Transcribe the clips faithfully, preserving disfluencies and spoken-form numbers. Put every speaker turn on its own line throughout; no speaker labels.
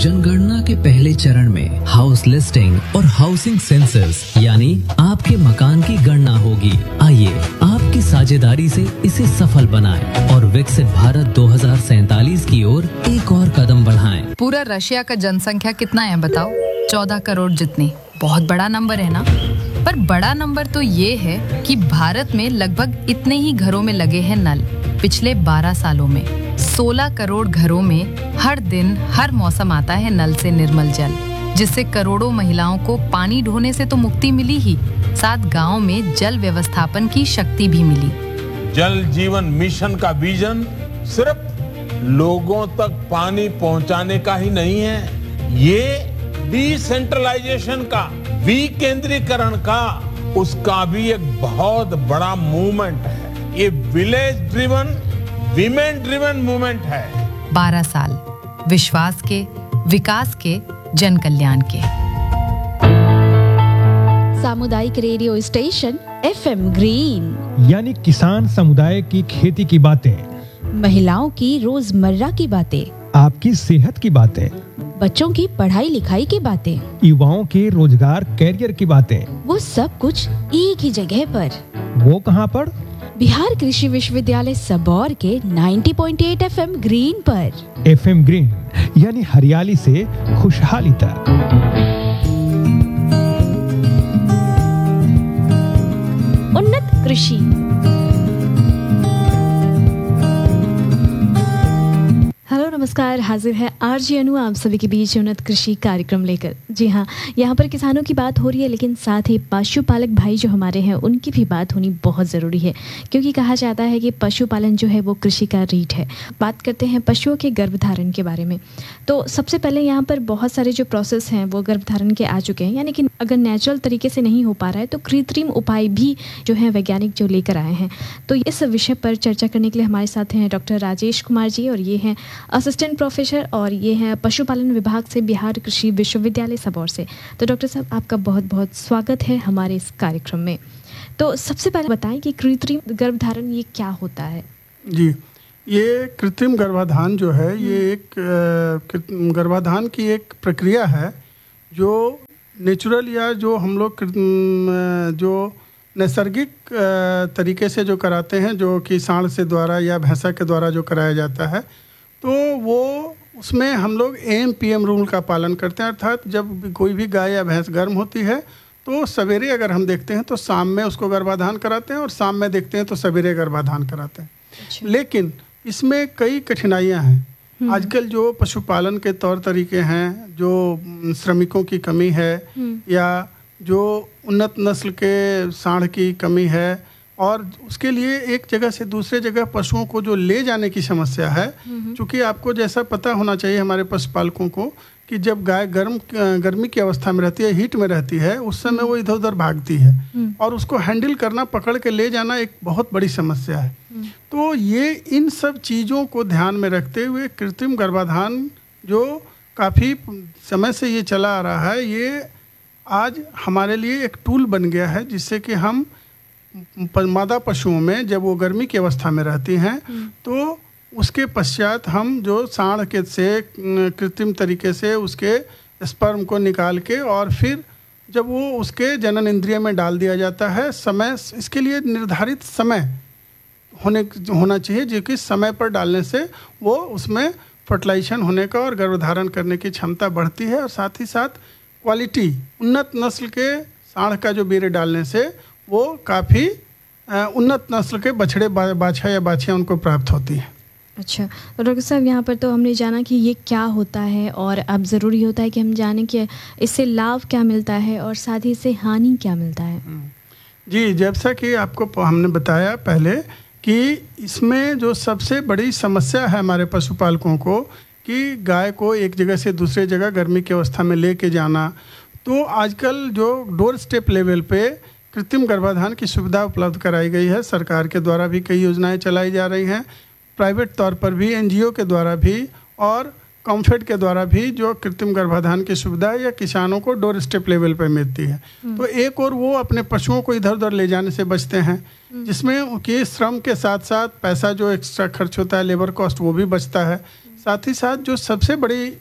जनगणना के पहले चरण में हाउस लिस्टिंग और हाउसिंग सेंसस यानी आपके मकान की गणना होगी। आइए आपकी साझेदारी से इसे सफल बनाएं और विकसित भारत दो हज़ार सैंतालीस की ओर एक और कदम बढ़ाएं।
पूरा रशिया का जनसंख्या कितना है बताओ? चौदह करोड़ जितनी। बहुत बड़ा नंबर है ना? पर बड़ा नंबर तो ये है कि भारत में लगभग इतने ही घरों में लगे हैं नल। पिछले बारह सालों में सोलह करोड़ घरों में हर दिन हर मौसम आता है नल से निर्मल जल, जिससे करोड़ों महिलाओं को पानी ढोने से तो मुक्ति मिली ही, साथ गांव में जल व्यवस्थापन की शक्ति भी मिली।
जल जीवन मिशन का विजन सिर्फ लोगों तक पानी पहुंचाने का ही नहीं है, ये डिसेंट्रलाइजेशन का, विकेंद्रीकरण का, उसका भी एक बहुत बड़ा मूवमेंट है। ये village driven, women driven movement है।
बारह साल विश्वास के, विकास के, जन कल्याण के।
सामुदायिक रेडियो स्टेशन एफएम ग्रीन,
यानी किसान समुदाय की खेती की बातें,
महिलाओं की रोजमर्रा की बातें,
आपकी सेहत की बातें,
बच्चों की पढ़ाई लिखाई की बातें,
युवाओं के रोजगार कैरियर की बातें,
वो सब कुछ एक ही जगह पर।
वो कहाँ पर?
बिहार कृषि विश्वविद्यालय सबौर के नब्बे पॉइंट आठ एफएम ग्रीन पर।
एफएम ग्रीन यानी हरियाली से खुशहाली तक।
उन्नत कृषि। हेलो नमस्कार, हाजिर है आरजे अनु आप सभी के बीच उन्नत कृषि कार्यक्रम लेकर। जी हाँ, यहाँ पर किसानों की बात हो रही है, लेकिन साथ ही पशुपालक भाई जो हमारे हैं उनकी भी बात होनी बहुत ज़रूरी है, क्योंकि कहा जाता है कि पशुपालन जो है वो कृषि का रीढ़ है। बात करते हैं पशुओं के गर्भधारण के बारे में। तो सबसे पहले यहाँ पर बहुत सारे जो प्रोसेस हैं वो गर्भधारण के आ चुके हैं, यानी कि अगर नेचुरल तरीके से नहीं हो पा रहा है तो कृत्रिम उपाय भी जो है वैज्ञानिक जो लेकर आए हैं। तो इस विषय पर चर्चा करने के लिए हमारे साथ हैं डॉक्टर राजेश कुमार जी, और ये हैं असिस्टेंट प्रोफेसर और ये हैं पशुपालन विभाग से बिहार कृषि विश्वविद्यालय सबौर से। तो डॉक्टर साहब, आपका बहुत बहुत स्वागत है हमारे इस कार्यक्रम में। तो सबसे पहले बताएं कि कृत्रिम गर्भधारण ये क्या होता है?
जी, ये कृत्रिम गर्भाधान जो है ये एक गर्भाधान की एक प्रक्रिया है जो नेचुरल या जो हम लोग जो नैसर्गिक तरीके से जो कराते हैं, जो कि सांड से द्वारा या भैंसा के द्वारा जो कराया जाता है, तो वो उसमें हम लोग एम पी एम रूल का पालन करते हैं। अर्थात जब कोई भी गाय या भैंस गर्म होती है तो सवेरे अगर हम देखते हैं तो शाम में उसको गर्भाधान कराते हैं, और शाम में देखते हैं तो सवेरे गर्भाधान कराते हैं। अच्छा। लेकिन इसमें कई कठिनाइयां हैं। आजकल जो पशुपालन के तौर तरीके हैं, जो श्रमिकों की कमी है या जो उन्नत नस्ल के सांड की कमी है, और उसके लिए एक जगह से दूसरे जगह पशुओं को जो ले जाने की समस्या है, क्योंकि आपको जैसा पता होना चाहिए हमारे पशुपालकों को कि जब गाय गर्म गर्मी की अवस्था में रहती है, हीट में रहती है, उस समय वो इधर उधर भागती है, और उसको हैंडल करना, पकड़ के ले जाना एक बहुत बड़ी समस्या है। तो ये इन सब चीज़ों को ध्यान में रखते हुए कृत्रिम गर्भाधान जो काफ़ी समय से ये चला आ रहा है, ये आज हमारे लिए एक टूल बन गया है, जिससे कि हम मादा पशुओं में जब वो गर्मी की अवस्था में रहती हैं तो उसके पश्चात हम जो सांड के से कृत्रिम तरीके से उसके स्पर्म को निकाल के, और फिर जब वो उसके जनन इंद्रिय में डाल दिया जाता है, समय इसके लिए निर्धारित समय होने होना चाहिए, जो कि समय पर डालने से वो उसमें फर्टिलाइजेशन होने का और गर्भधारण करने की क्षमता बढ़ती है। और साथ ही साथ क्वालिटी, उन्नत नस्ल के सांड का जो बीरे डालने से वो काफ़ी उन्नत नस्ल के बछड़े बा, बाछा या बाछियाँ उनको प्राप्त होती हैं।
अच्छा, तो डॉक्टर साहब, यहाँ पर तो हमने जाना कि ये क्या होता है, और अब ज़रूरी होता है कि हम जानें कि इससे लाभ क्या मिलता है और साथ ही इससे हानि क्या मिलता है।
जी, जैसा कि आपको हमने बताया पहले कि इसमें जो सबसे बड़ी समस्या है हमारे पशुपालकों को कि गाय को एक जगह से दूसरे जगह गर्मी की अवस्था में लेके जाना, तो आजकल जो डोर स्टेप लेवल पे कृत्रिम गर्भाधान की सुविधा उपलब्ध कराई गई है। सरकार के द्वारा भी कई योजनाएं चलाई जा रही हैं, प्राइवेट तौर पर भी, एनजीओ के द्वारा भी और कॉम्फेड के द्वारा भी जो कृत्रिम गर्भाधान की सुविधा या किसानों को डोर स्टेप लेवल पर मिलती है। तो एक और वो अपने पशुओं को इधर उधर ले जाने से बचते हैं, जिसमें उनके श्रम के साथ साथ पैसा जो एक्स्ट्रा खर्च होता है, लेबर कॉस्ट, वो भी बचता है। साथ ही साथ जो सबसे बड़ी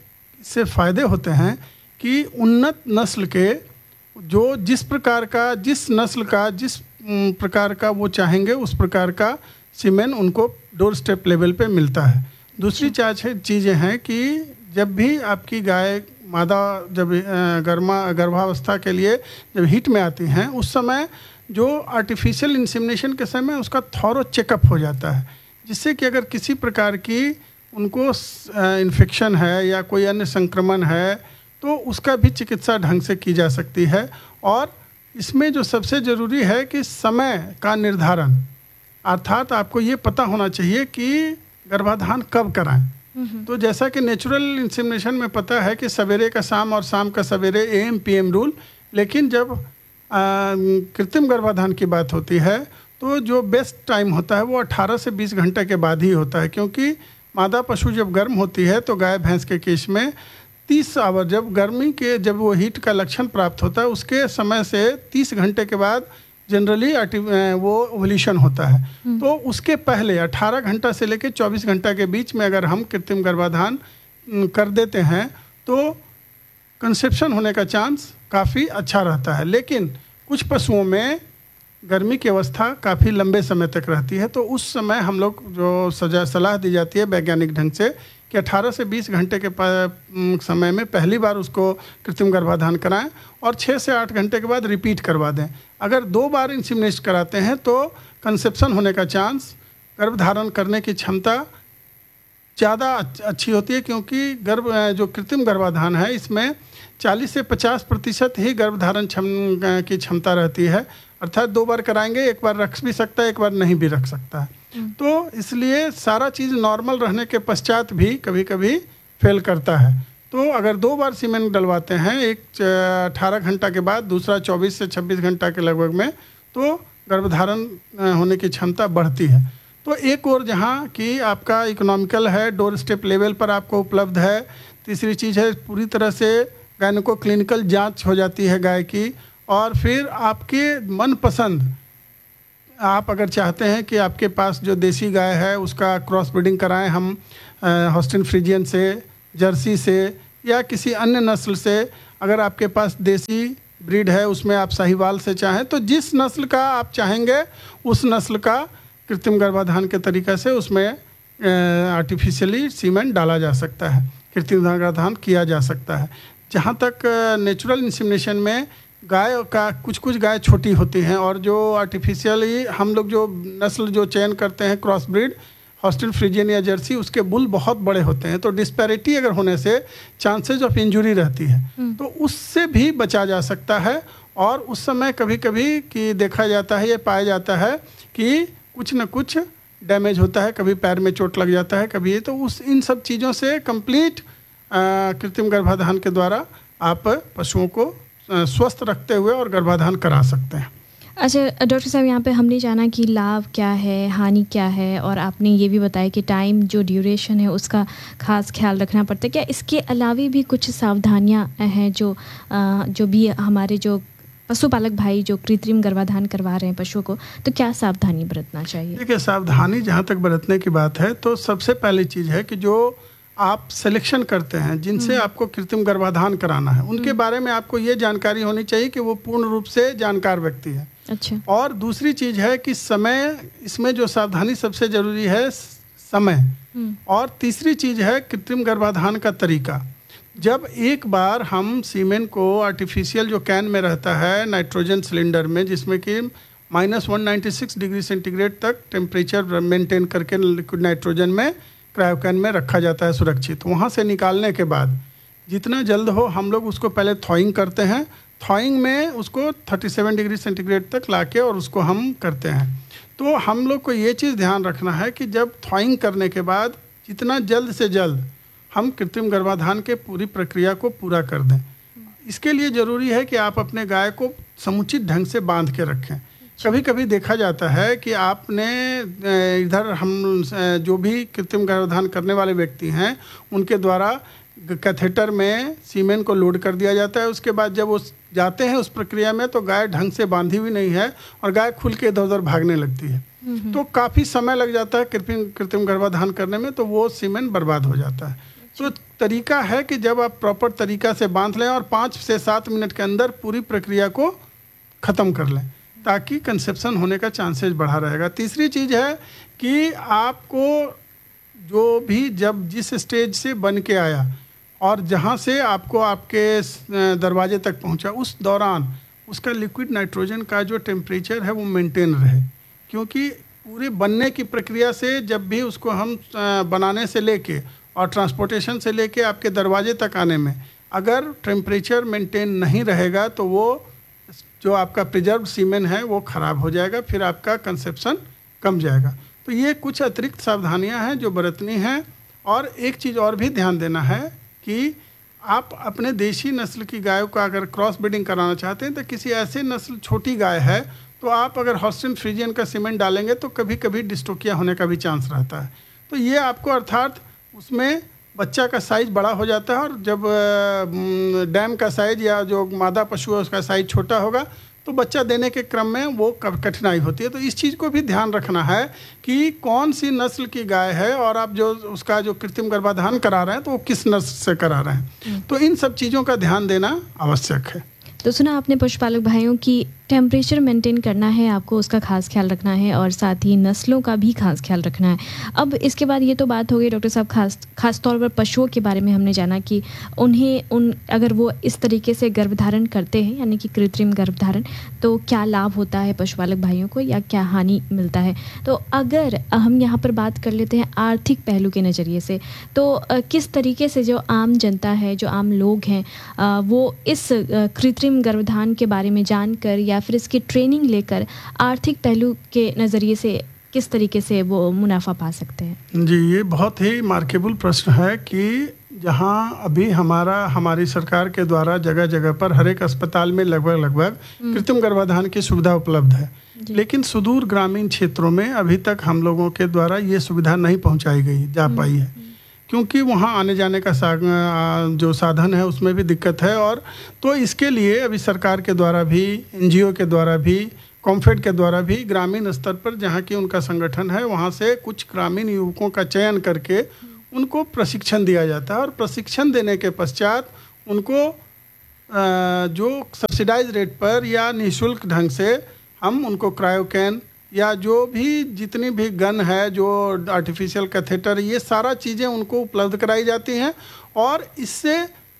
इससे फ़ायदे होते हैं कि उन्नत नस्ल के जो जिस प्रकार का जिस नस्ल का जिस प्रकार का वो चाहेंगे उस प्रकार का सीमेन उनको डोर स्टेप लेवल पे मिलता है। दूसरी चार चीज़ें हैं कि जब भी आपकी गाय मादा जब गर्मा गर्भावस्था के लिए जब हीट में आती हैं उस समय जो आर्टिफिशियल इंसेमिनेशन के समय उसका थॉरो चेकअप हो जाता है, जिससे कि अगर किसी प्रकार की उनको इन्फेक्शन है या कोई अन्य संक्रमण है तो उसका भी चिकित्सा ढंग से की जा सकती है। और इसमें जो सबसे ज़रूरी है कि समय का निर्धारण, अर्थात आपको ये पता होना चाहिए कि गर्भाधान कब कराएं। तो जैसा कि नेचुरल इंसेमिनेशन में पता है कि सवेरे का शाम और शाम का सवेरे एएम पीएम रूल, लेकिन जब कृत्रिम गर्भाधान की बात होती है तो जो बेस्ट टाइम होता है वो अठारह से बीस घंटे के बाद ही होता है, क्योंकि मादा पशु जब गर्म होती है तो गाय भैंस के केस में तीस आवर जब गर्मी के जब वो हीट का लक्षण प्राप्त होता है उसके समय से तीस घंटे के बाद जनरली वो ओवुलेशन होता है। तो उसके पहले अठारह घंटा से लेकर चौबीस घंटा के बीच में अगर हम कृत्रिम गर्भाधान कर देते हैं तो कंसेप्शन होने का चांस काफ़ी अच्छा रहता है। लेकिन कुछ पशुओं में गर्मी की अवस्था काफ़ी लंबे समय तक रहती है, तो उस समय हम लोग जो सजा सलाह दी जाती है वैज्ञानिक ढंग से कि अठारह से बीस घंटे के समय में पहली बार उसको कृत्रिम गर्भाधान कराएं और छः से आठ घंटे के बाद रिपीट करवा दें। अगर दो बार इंसेमिनेशन कराते हैं तो कंसेप्शन होने का चांस, गर्भधारण करने की क्षमता ज़्यादा अच्छी होती है, क्योंकि गर्भ जो कृत्रिम गर्भाधान है इसमें चालीस से पचास प्रतिशत ही गर्भधारण क्षम की क्षमता रहती है, अर्थात दो बार कराएंगे, एक बार रख भी सकता है एक बार नहीं भी रख सकता है। तो इसलिए सारा चीज़ नॉर्मल रहने के पश्चात भी कभी कभी फेल करता है। तो अगर दो बार सीमेन डलवाते हैं, एक अठारह घंटा के बाद, दूसरा चौबीस से छब्बीस घंटा के लगभग में, तो गर्भधारण होने की क्षमता बढ़ती है। तो एक और जहाँ कि आपका इकोनॉमिकल है, डोर स्टेप लेवल पर आपको उपलब्ध है। तीसरी चीज़ है पूरी तरह से गायनको क्लिनिकल जांच हो जाती है गाय की, और फिर आपके मनपसंद आप अगर चाहते हैं कि आपके पास जो देसी गाय है उसका क्रॉस ब्रीडिंग कराएं हम हॉस्टिन फ्रीजियन से, जर्सी से या किसी अन्य नस्ल से, अगर आपके पास देसी ब्रीड है उसमें आप साहिवाल से चाहें, तो जिस नस्ल का आप चाहेंगे उस नस्ल का कृत्रिम गर्भाधान के तरीक़े से उसमें आर्टिफिशियली सीमेन डाला जा सकता है, कृत्रिम गर्भाधान किया जा सकता है। जहाँ तक नेचुरल इंसेमिनेशन में गाय का कुछ कुछ गाय छोटी होती हैं, और जो आर्टिफिशियली हम लोग जो नस्ल जो चयन करते हैं क्रॉस ब्रीड हॉस्टिन फ्रीजियन या जर्सी, उसके बुल बहुत बड़े होते हैं, तो डिस्पैरिटी अगर होने से चांसेस ऑफ इंजुरी रहती है, तो उससे भी बचा जा सकता है। और उस समय कभी कभी कि देखा जाता है, ये पाया जाता है कि कुछ न कुछ डैमेज होता है, कभी पैर में चोट लग जाता है, कभी ये, तो उस इन सब चीज़ों से कंप्लीट कृत्रिम गर्भाधान के द्वारा आप पशुओं को स्वस्थ रखते हुए और गर्भाधान करा सकते हैं।
अच्छा डॉक्टर साहब, यहाँ पे हमने जाना कि लाभ क्या है, हानि क्या है, और आपने ये भी बताया कि टाइम जो ड्यूरेशन है उसका खास ख्याल रखना पड़ता है। क्या इसके अलावा भी कुछ सावधानियाँ हैं जो जो भी हमारे जो पशुपालक भाई जो कृत्रिम गर्भाधान करवा रहे हैं पशुओं को, तो क्या सावधानी बरतना चाहिए?
देखिए, सावधानी जहाँ तक बरतने की बात है तो सबसे पहली चीज़ है कि जो आप सिलेक्शन करते हैं जिनसे आपको कृत्रिम गर्भाधान कराना है, उनके बारे में आपको ये जानकारी होनी चाहिए कि वो पूर्ण रूप से जानकार व्यक्ति है।
अच्छा।
और दूसरी चीज़ है कि समय, इसमें जो सावधानी सबसे ज़रूरी है समय। और तीसरी चीज़ है कृत्रिम गर्भाधान का तरीका। जब एक बार हम सीमेन को आर्टिफिशियल जो कैन में रहता है नाइट्रोजन सिलेंडर में, जिसमें कि minus one ninety six degree centigrade तक टेम्परेचर मेंटेन करके लिक्विड नाइट्रोजन में क्रायोकैन में रखा जाता है सुरक्षित, वहाँ से निकालने के बाद जितना जल्द हो हम लोग उसको पहले थॉइंग करते हैं। थॉइंग में उसको सैंतीस डिग्री सेंटीग्रेड तक लाके और उसको हम करते हैं। तो हम लोग को ये चीज़ ध्यान रखना है कि जब थॉइंग करने के बाद जितना जल्द से जल्द हम कृत्रिम गर्भाधान के पूरी प्रक्रिया को पूरा कर दें। इसके लिए ज़रूरी है कि आप अपने गाय को समुचित ढंग से बांध के रखें। कभी कभी देखा जाता है कि आपने इधर हम जो भी कृत्रिम गर्भाधान करने वाले व्यक्ति हैं उनके द्वारा कैथेटर में सीमेन को लोड कर दिया जाता है। उसके बाद जब वो जाते हैं उस प्रक्रिया में तो गाय ढंग से बांधी हुई नहीं है और गाय खुल के इधर उधर भागने लगती है, तो काफ़ी समय लग जाता है कृत्रिम कृत्रिम गर्भाधान करने में, तो वो सीमेन बर्बाद हो जाता है। तो तरीका है कि जब आप प्रॉपर तरीका से बांध लें और पाँच से सात मिनट के अंदर पूरी प्रक्रिया को ख़त्म कर लें, ताकि कंसेप्शन होने का चांसेस बढ़ा रहेगा। तीसरी चीज़ है कि आपको जो भी जब जिस स्टेज से बन के आया और जहाँ से आपको आपके दरवाजे तक पहुँचा, उस दौरान उसका लिक्विड नाइट्रोजन का जो टेम्परेचर है वो मेंटेन रहे, क्योंकि पूरे बनने की प्रक्रिया से जब भी उसको हम बनाने से लेके और ट्रांसपोर्टेशन से लेके आपके दरवाजे तक आने में अगर टेम्परेचर मेंटेन नहीं रहेगा तो वो जो आपका प्रिजर्व सीमेन है वो ख़राब हो जाएगा, फिर आपका कंसेप्शन कम जाएगा। तो ये कुछ अतिरिक्त सावधानियां हैं जो बरतनी हैं। और एक चीज़ और भी ध्यान देना है कि आप अपने देशी नस्ल की गायों का अगर क्रॉस ब्रीडिंग कराना चाहते हैं तो किसी ऐसे नस्ल छोटी गाय है तो आप अगर हॉस्टन फ्रीजियन का सीमेंट डालेंगे तो कभी कभी डिस्टोकिया होने का भी चांस रहता है। तो ये आपको अर्थात उसमें बच्चा का साइज़ बड़ा हो जाता है और जब डैम का साइज़ या जो मादा पशु है उसका साइज़ छोटा होगा तो बच्चा देने के क्रम में वो कठिनाई होती है। तो इस चीज़ को भी ध्यान रखना है कि कौन सी नस्ल की गाय है और आप जो उसका जो कृत्रिम गर्भाधान करा रहे हैं तो वो किस नस्ल से करा रहे हैं। तो इन सब चीज़ों का ध्यान देना आवश्यक है।
तो सुना आपने पशुपालक भाइयों की टेम्परेचर मेंटेन करना है, आपको उसका खास ख्याल रखना है और साथ ही नस्लों का भी खास ख्याल रखना है। अब इसके बाद ये तो बात हो गई डॉक्टर साहब, खास खास तौर पर पशुओं के बारे में हमने जाना कि उन्हें उन अगर वो इस तरीके से गर्भधारण करते हैं यानी कि कृत्रिम गर्भधारण, तो क्या लाभ होता है पशुपालक भाइयों को या क्या हानि मिलता है। तो अगर हम यहाँ पर बात कर लेते हैं आर्थिक पहलू के नज़रिए से, तो किस तरीके से जो आम जनता है, जो आम लोग हैं, वो इस कृत्रिम गर्भधान के बारे में जानकर या फिर इसकी ट्रेनिंग लेकर आर्थिक पहलू के नज़रिए से किस तरीके से वो मुनाफा पा सकते हैं।
जी, ये बहुत ही मार्केबल प्रश्न है कि जहाँ अभी हमारा हमारी सरकार के द्वारा जगह जगह पर हर एक अस्पताल में लगभग लगभग कृत्रिम गर्भाधान की सुविधा उपलब्ध है, लेकिन सुदूर ग्रामीण क्षेत्रों में अभी तक हम लोगों के द्वारा ये सुविधा नहीं पहुँचाई गई जा पाई है, क्योंकि वहाँ आने जाने का सा, जो साधन है उसमें भी दिक्कत है। और तो इसके लिए अभी सरकार के द्वारा भी, एनजीओ के द्वारा भी, कॉम्फेड के द्वारा भी ग्रामीण स्तर पर जहाँ की उनका संगठन है वहाँ से कुछ ग्रामीण युवकों का चयन करके उनको प्रशिक्षण दिया जाता है। और प्रशिक्षण देने के पश्चात उनको जो सब्सिडाइज रेट पर या निःशुल्क ढंग से हम उनको क्रायोकैन या जो भी जितनी भी गन है, जो आर्टिफिशियल कैथेटर, ये सारा चीज़ें उनको उपलब्ध कराई जाती हैं। और इससे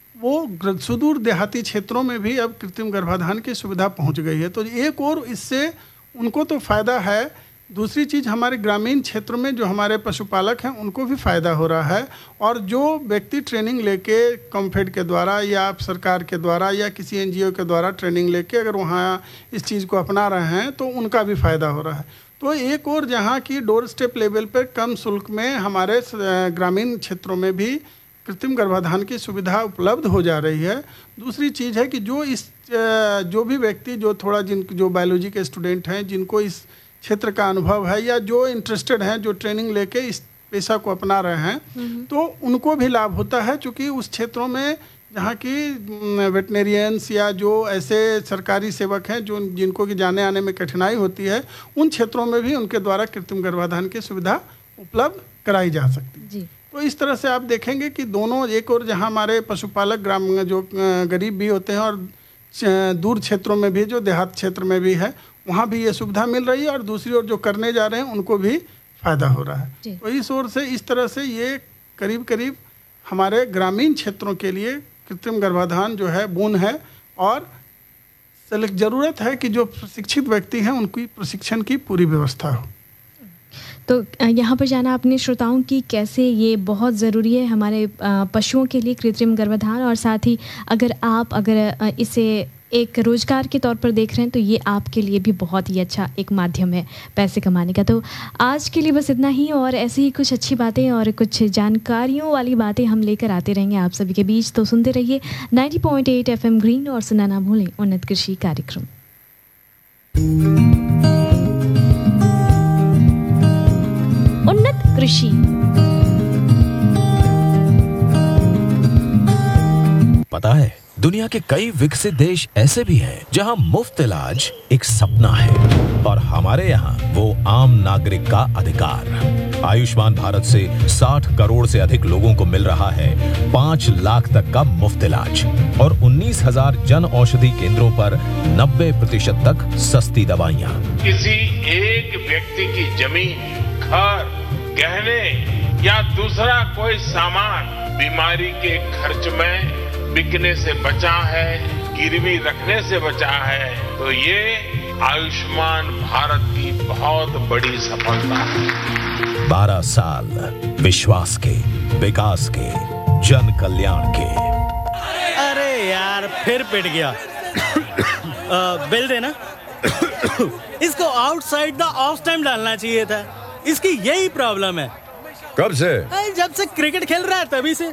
वो सुदूर देहाती क्षेत्रों में भी अब कृत्रिम गर्भाधान की सुविधा पहुंच गई है। तो एक और इससे उनको तो फ़ायदा है, दूसरी चीज़ हमारे ग्रामीण क्षेत्रों में जो हमारे पशुपालक हैं उनको भी फ़ायदा हो रहा है। और जो व्यक्ति ट्रेनिंग लेके कॉम्फेड के द्वारा या सरकार के द्वारा या किसी एनजीओ के द्वारा ट्रेनिंग लेके अगर वहाँ इस चीज़ को अपना रहे हैं तो उनका भी फ़ायदा हो रहा है। तो एक और जहाँ की डोर स्टेप लेवल पर कम शुल्क में हमारे ग्रामीण क्षेत्रों में भी कृत्रिम गर्भाधान की सुविधा उपलब्ध हो जा रही है। दूसरी चीज़ है कि जो इस जो भी व्यक्ति जो थोड़ा जिन जो बायोलॉजी के स्टूडेंट हैं, जिनको इस क्षेत्र का अनुभव है या जो इंटरेस्टेड हैं, जो ट्रेनिंग लेके इस पेशा को अपना रहे हैं, तो उनको भी लाभ होता है। क्योंकि उस क्षेत्रों में जहाँ की वेटनेरियंस या जो ऐसे सरकारी सेवक हैं जो जिनको कि जाने आने में कठिनाई होती है, उन क्षेत्रों में भी उनके द्वारा कृत्रिम गर्भाधान की सुविधा उपलब्ध कराई जा सकती है। जी। तो इस तरह से आप देखेंगे कि दोनों, एक और जहाँ हमारे पशुपालक ग्राम जो गरीब भी होते हैं और दूर क्षेत्रों में भी, जो देहात क्षेत्र में भी है, वहाँ भी ये सुविधा मिल रही है। और दूसरी ओर जो करने जा रहे हैं उनको भी फ़ायदा हो रहा है। तो इस ओर से इस तरह से ये करीब करीब हमारे ग्रामीण क्षेत्रों के लिए कृत्रिम गर्भाधान जो है बून है। और ज़रूरत है कि जो प्रशिक्षित व्यक्ति हैं उनकी प्रशिक्षण की पूरी व्यवस्था हो।
तो यहाँ पर जाना अपने श्रोताओं की कैसे ये बहुत ज़रूरी है हमारे पशुओं के लिए कृत्रिम गर्भाधान। और साथ ही अगर आप अगर इसे एक रोज़गार के तौर पर देख रहे हैं तो ये आपके लिए भी बहुत ही अच्छा एक माध्यम है पैसे कमाने का। तो आज के लिए बस इतना ही, और ऐसे ही कुछ अच्छी बातें और कुछ जानकारियों वाली बातें हम लेकर आते रहेंगे आप सभी के बीच। तो सुनते रहिए नब्बे पॉइंट आठ एफएम ग्रीन और सुनना ना भूलें उन्नत कृषि कार्यक्रम। उन्नत कृषि।
पता है, दुनिया के कई विकसित देश ऐसे भी हैं जहां मुफ्त इलाज एक सपना है, और हमारे यहाँ वो आम नागरिक का अधिकार। आयुष्मान भारत से साठ करोड़ से अधिक लोगों को मिल रहा है पाँच लाख तक का मुफ्त इलाज और उन्नीस हजार जन औषधि केंद्रों पर नब्बे प्रतिशत तक सस्ती दवाइयाँ।
किसी एक व्यक्ति की जमीन, घर, गहने या दूसरा कोई सामान बीमारी के खर्च में बिकने से बचा है, गिरवी रखने से बचा है, तो ये आयुष्मान भारत की बहुत बड़ी सफलता है।
बारह साल विश्वास के, विकास के, जन कल्याण के।
अरे यार फिर पिट गया। आ, बिल देना। इसको आउटसाइड द ऑफ टाइम डालना चाहिए था। इसकी यही प्रॉब्लम है।
कब से?
जब से क्रिकेट खेल रहा है तभी से।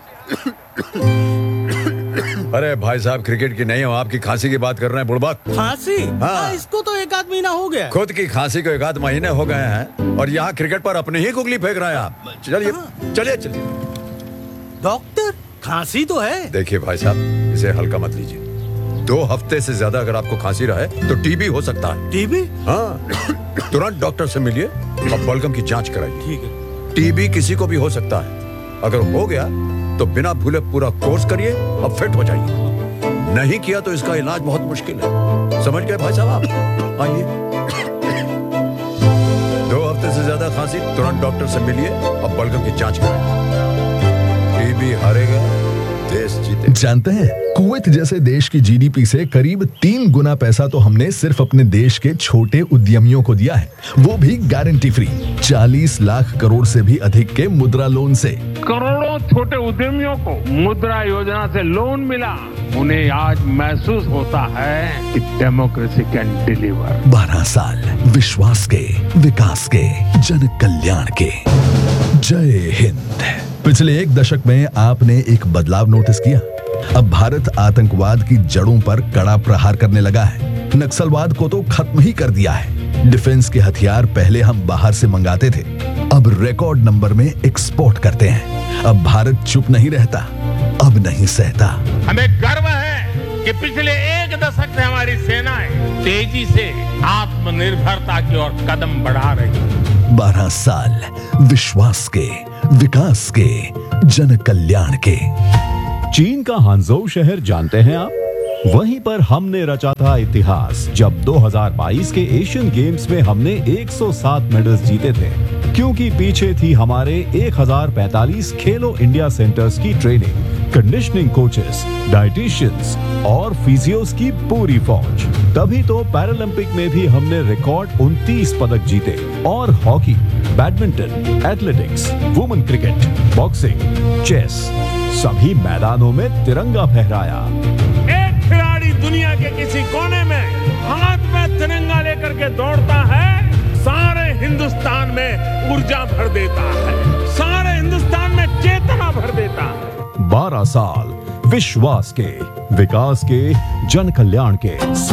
अरे भाई साहब, क्रिकेट की नहीं हो, आपकी खांसी की बात कर रहे हैं बुड़बक।
खांसी?
हाँ।
इसको तो एक आध महीना हो गया।
खुद की खांसी को एक आध महीने हो गए हैं और यहाँ क्रिकेट पर अपने ही गुगली फेंक रहे हैं आप। चलिए चलिए चलिए।
डॉक्टर, खांसी तो है।
देखिए भाई साहब, इसे हल्का मत लीजिए। दो हफ्ते से ज्यादा अगर आपको खांसी रहे तो टीबी हो सकता है।
टीबी?
हाँ, तुरंत डॉक्टर से मिलिए और बलगम की जांच कराइए।
ठीक है।
टीबी किसी को भी हो सकता है। अगर हो गया तो बिना भूले पूरा कोर्स करिए और फिट हो जाइए। नहीं किया तो इसका इलाज बहुत मुश्किल है। समझ गए भाई साहब आप? आइए। दो हफ्ते से ज्यादा खांसी, तुरंत डॉक्टर से मिलिए और बलगम की जांच कराइए। टीबी हारेगा, देश जीते।
जानते हैं, कुवैत जैसे देश की जीडीपी से करीब तीन गुना पैसा तो हमने सिर्फ अपने देश के छोटे उद्यमियों को दिया है, वो भी गारंटी फ्री। चालीस लाख करोड़ से भी अधिक के मुद्रा लोन से।
करोड़ों छोटे उद्यमियों को मुद्रा योजना से लोन मिला। उन्हें आज महसूस होता है कि डेमोक्रेसी कैन डिलीवर।
बारह साल विश्वास के, विकास के, जन कल्याण के। जय हिंद। पिछले एक दशक में आपने एक बदलाव नोटिस किया। अब भारत आतंकवाद की जड़ों पर कड़ा प्रहार करने लगा है। नक्सलवाद को तो खत्म ही कर दिया है। डिफेंस के हथियार पहले हम बाहर से मंगाते थे, अब रिकॉर्ड नंबर में एक्सपोर्ट करते हैं। अब भारत चुप नहीं रहता, अब नहीं सहता।
हमें गर्व है कि पिछले एक दशक से हमारी सेनाएं तेजी से आत्मनिर्भरता की ओर कदम बढ़ा रही है।
बारह साल विश्वास के, विकास के, जन कल्याण के।
चीन का हांगझोउ शहर जानते हैं आप? वहीं पर हमने रचा था इतिहास जब दो हज़ार बाईस के एशियन गेम्स में हमने एक सौ सात मेडल्स जीते थे, क्योंकि पीछे थी हमारे एक हज़ार पैंतालीस खेलो इंडिया सेंटर्स की ट्रेनिंग, कंडीशनिंग कोचेस, डाइटिशियंस और फिजियोस की पूरी फौज। तभी तो पैरालंपिक में भी हमने रिकॉर्ड उनतीस पदक जीते और hockey, badminton, athletics, women cricket, boxing, chess, सभी मैदानों में तिरंगा फहराया।
एक खिलाड़ी दुनिया के किसी कोने में हाथ में तिरंगा लेकर के दौड़ता है, सारे हिंदुस्तान में ऊर्जा भर देता है, सारे हिंदुस्तान में चेतना भर देता है।
बारह साल विश्वास के, विकास के, जन कल्याण के।